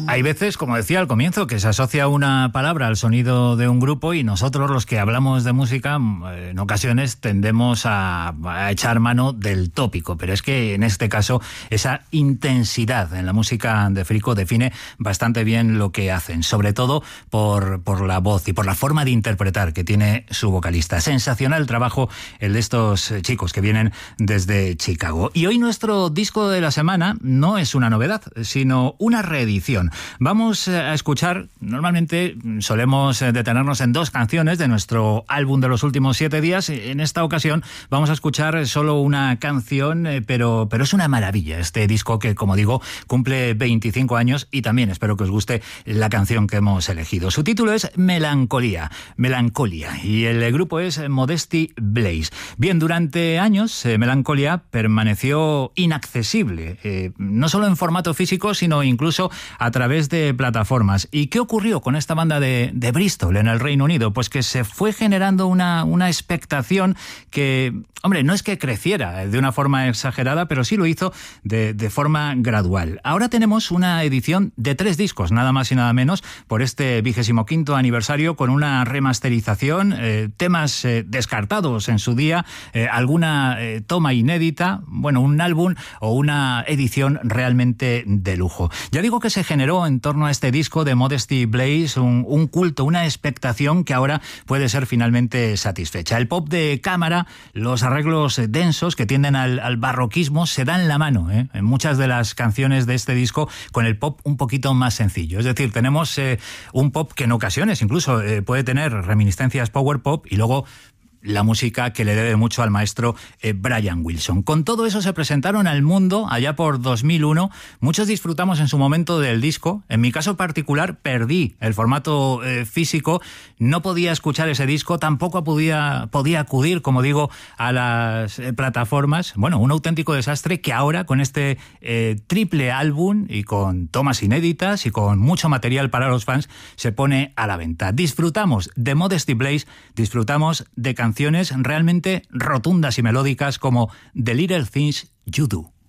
Hay veces, como decía al comienzo, que se asocia una palabra al sonido de un grupo y nosotros, los que hablamos de música, en ocasiones tendemos a echar mano del tópico, pero es que en este caso esa intensidad en la música de Frico define bastante bien lo que hacen, sobre todo por la voz y por la forma de interpretar que tiene su vocalista. Sensacional trabajo el de estos chicos que vienen desde Chicago. Y hoy nuestro disco de la semana no es una novedad, sino una reedición. Vamos a escuchar, normalmente solemos detenernos en 2 canciones de nuestro álbum de los últimos 7 días. En esta ocasión vamos a escuchar solo una canción, pero es una maravilla este disco que, como digo, cumple 25 años y también espero que os guste la canción que hemos elegido. Su título es Melancolía, y el grupo es Modesty Blaze. Bien, durante años Melancolía permaneció inaccesible, no solo en formato físico, sino incluso a través de plataformas. ¿Y qué ocurrió con esta banda de Bristol en el Reino Unido? Pues que se fue generando una expectación que, hombre, no es que creciera de una forma exagerada, pero sí lo hizo de forma gradual. Ahora tenemos una edición de 3 discos, nada más y nada menos, por este 25º aniversario, con una remasterización, temas descartados en su día, alguna toma inédita, bueno, un álbum o una edición realmente de lujo. Ya digo que se generó en torno a este disco de Modesty Blaze un culto, una expectación que ahora puede ser finalmente satisfecha. El pop de cámara, los arreglos densos que tienden al barroquismo se dan la mano en muchas de las canciones de este disco con el pop un poquito más sencillo. Es decir, tenemos un pop que en ocasiones incluso puede tener reminiscencias power pop y luego la música que le debe mucho al maestro Brian Wilson. Con todo eso se presentaron al mundo allá por 2001. Muchos disfrutamos en su momento del disco. En mi caso particular perdí el formato físico. No podía escuchar ese disco, tampoco podía acudir, como digo, a las plataformas. Bueno, un auténtico desastre que ahora con este triple álbum y con tomas inéditas y con mucho material para los fans se pone a la venta. Disfrutamos de Modesty Blaze, disfrutamos de canciones realmente rotundas y melódicas como The Little Things You Do.